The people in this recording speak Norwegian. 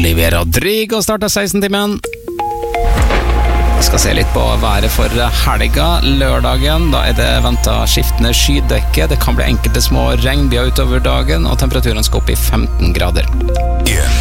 Olivia Rodrigo starter 16-timen. Vi skal se litt på været for helga. Lørdagen, da det ventet skiftende skydekke. Det kan bli enkelte små regnbyger utover dagen, og temperaturen skal opp i 15 grader.